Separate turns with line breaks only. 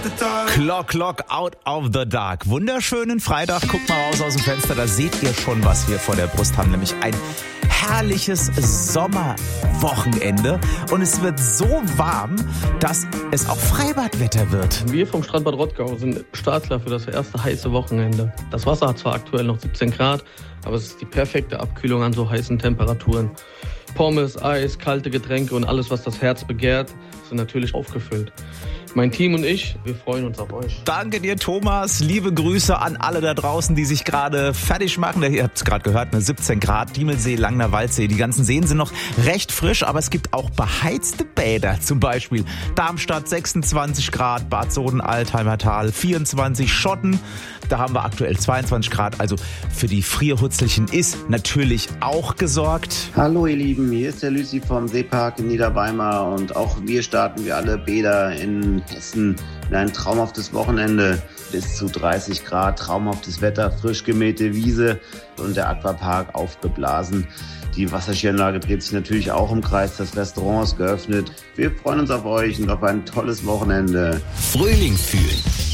Clock out of the dark. Wunderschönen Freitag. Guckt mal raus aus dem Fenster, da seht ihr schon, was wir vor der Brust haben. Nämlich ein herrliches Sommerwochenende. Und es wird so warm, dass es auch Freibadwetter wird.
Wir vom Strandbad Rottgau sind Startler für das erste heiße Wochenende. Das Wasser hat zwar aktuell noch 17 Grad, aber es ist die perfekte Abkühlung an so heißen Temperaturen. Pommes, Eis, kalte Getränke und alles, was das Herz begehrt, sind natürlich aufgefüllt. Mein Team und ich, wir freuen uns auf euch.
Danke dir, Thomas. Liebe Grüße an alle da draußen, die sich gerade fertig machen. Ihr habt es gerade gehört, 17 Grad, Diemelsee, Langner Waldsee. Die ganzen Seen sind noch recht frisch, aber es gibt auch beheizte Bäder. Zum Beispiel Darmstadt 26 Grad, Bad Soden-Altheimer Tal 24, Schotten. Da haben wir aktuell 22 Grad. Also für die Frierhutzelchen ist natürlich auch gesorgt.
Hallo ihr Lieben, hier ist der Lucy vom Seepark in Niederweimar und auch wir starten wie alle Bäder in Hessen in ein traumhaftes Wochenende. Bis zu 30 Grad, traumhaftes Wetter, frisch gemähte Wiese und der Aquapark aufgeblasen. Die Wasserskianlage dreht sich natürlich auch im Kreis, das Restaurant ist geöffnet. Wir freuen uns auf euch und auf ein tolles Wochenende.
Frühling fühlen.